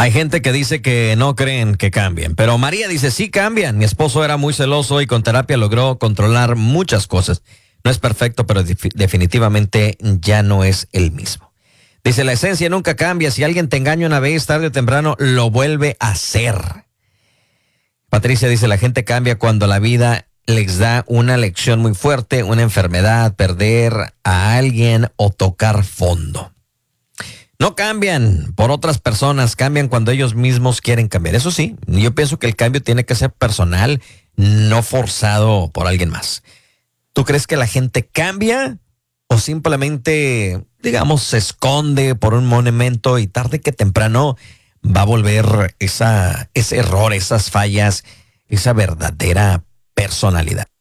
Hay gente que dice que no creen que cambien, pero María dice sí cambian. Mi esposo era muy celoso y con terapia logró controlar muchas cosas. No es perfecto, pero definitivamente ya no es el mismo. Dice, la esencia nunca cambia. Si alguien te engaña una vez, tarde o temprano, lo vuelve a hacer. Patricia dice, la gente cambia cuando la vida les da una lección muy fuerte, una enfermedad, perder a alguien o tocar fondo. No cambian por otras personas, cambian cuando ellos mismos quieren cambiar. Eso sí, yo pienso que el cambio tiene que ser personal, no forzado por alguien más. ¿Tú crees que la gente cambia o simplemente, digamos, se esconde por un momento y tarde que temprano va a volver ese error, esas fallas, esa verdadera personalidad?